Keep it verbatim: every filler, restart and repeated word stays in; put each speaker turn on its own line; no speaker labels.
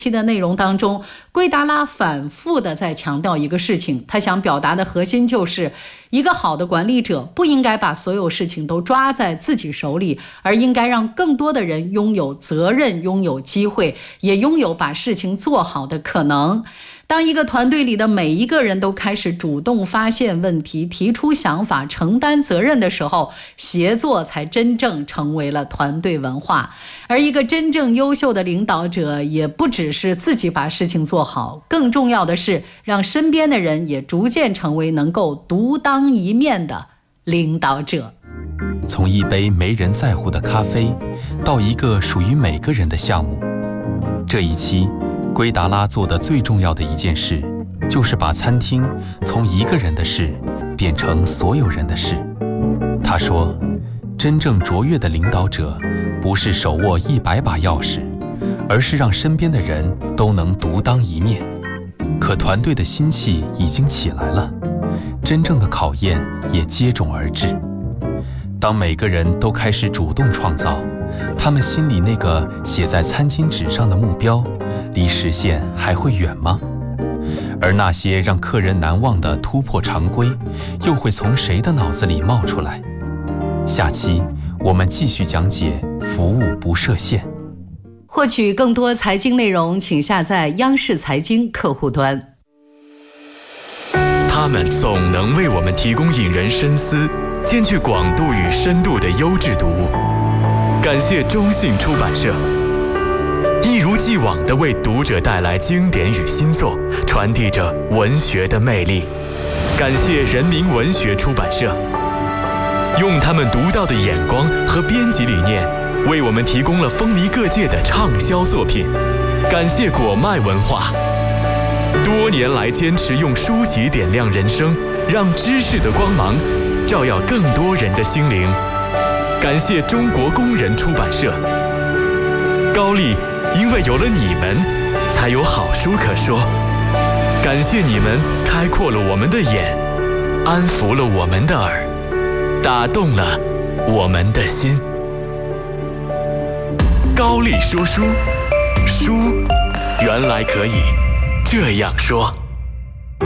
期的内容当中，圭达拉反复的在强调一个事情，他想表达的核心就是，一个好的管理者不应该把所有事情都抓在自己手里，而应该让更多的人拥有责任、拥有机会，也拥有把事情做好的可能。当一个团队里的每一个人都开始主动发现问题、提出想法、承担责任的时候，协作才真正成为了团队文化。而一个真正优秀的领导者，也不只是自己把事情做好，更重要的是让身边的人也逐渐成为能够独当一面的领导者。
从一杯没人在乎的咖啡，到一个属于每个人的项目，这一期圭达拉做的最重要的一件事，就是把餐厅从一个人的事变成所有人的事。他说，真正卓越的领导者不是手握一百把钥匙，而是让身边的人都能独当一面。可团队的心气已经起来了，真正的考验也接踵而至。当每个人都开始主动创造，他们心里那个写在餐巾纸上的目标，离实现还会远吗？而那些让客人难忘的突破常规，又会从谁的脑子里冒出来？下期我们继续讲解服务不设限。
获取更多财经内容，请下载央视财经客户端。
他们总能为我们提供引人深思、兼具广度与深度的优质读物。感谢中信出版社，一如既往地为读者带来经典与新作，传递着文学的魅力。感谢人民文学出版社，用他们独到的眼光和编辑理念，为我们提供了风靡各界的畅销作品。感谢果麦文化，多年来坚持用书籍点亮人生，让知识的光芒照耀更多人的心灵。感谢中国工人出版社，高丽因为有了你们，才有好书可说。感谢你们开阔了我们的眼，安抚了我们的耳，打动了我们的心。高丽说书，书原来可以这样说。